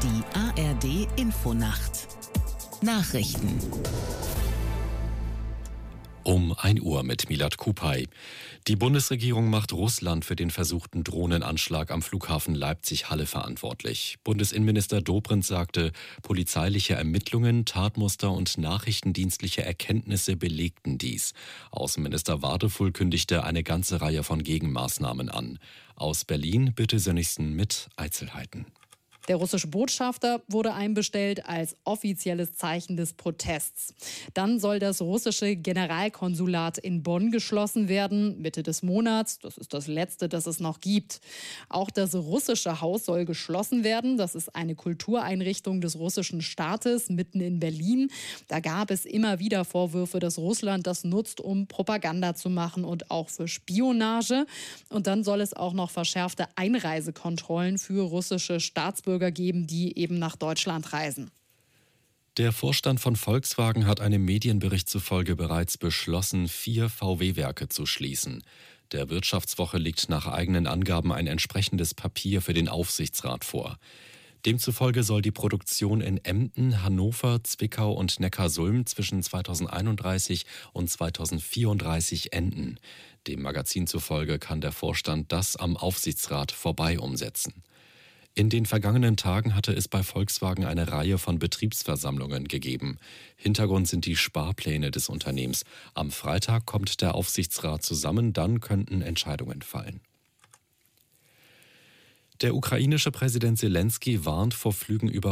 Die ARD Infonacht Nachrichten Um 1 Uhr mit Milad Kupay. Die Bundesregierung macht Russland für den versuchten Drohnenanschlag am Flughafen Leipzig-Halle verantwortlich. Bundesinnenminister Dobrindt sagte, polizeiliche Ermittlungen, Tatmuster und nachrichtendienstliche Erkenntnisse belegten dies. Außenminister Wadefull kündigte eine ganze Reihe von Gegenmaßnahmen an. Aus Berlin Birte Sönnigsen mit Einzelheiten. Der russische Botschafter wurde einbestellt als offizielles Zeichen des Protests. Dann soll das russische Generalkonsulat in Bonn geschlossen werden, Mitte des Monats. Das ist das letzte, das es noch gibt. Auch das russische Haus soll geschlossen werden. Das ist eine Kultureinrichtung des russischen Staates mitten in Berlin. Da gab es immer wieder Vorwürfe, dass Russland das nutzt, um Propaganda zu machen und auch für Spionage. Und dann soll es auch noch verschärfte Einreisekontrollen für russische Staatsbürger geben, die eben nach Deutschland reisen. Der Vorstand von Volkswagen hat einem Medienbericht zufolge bereits beschlossen, 4 VW-Werke zu schließen. Der Wirtschaftswoche liegt nach eigenen Angaben ein entsprechendes Papier für den Aufsichtsrat vor. Demzufolge soll die Produktion in Emden, Hannover, Zwickau und Neckarsulm zwischen 2031 und 2034 enden. Dem Magazin zufolge kann der Vorstand das am Aufsichtsrat vorbei umsetzen. In den vergangenen Tagen hatte es bei Volkswagen eine Reihe von Betriebsversammlungen gegeben. Hintergrund sind die Sparpläne des Unternehmens. Am Freitag kommt der Aufsichtsrat zusammen, dann könnten Entscheidungen fallen. Der ukrainische Präsident Selenskyj warnt vor Flügen über